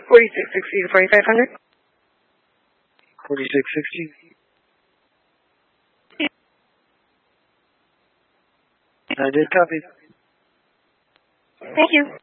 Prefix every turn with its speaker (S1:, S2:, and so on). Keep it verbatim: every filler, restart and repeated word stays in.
S1: forty-six sixty to forty-five hundred.
S2: forty-six sixty. I did copy.
S1: Thank you.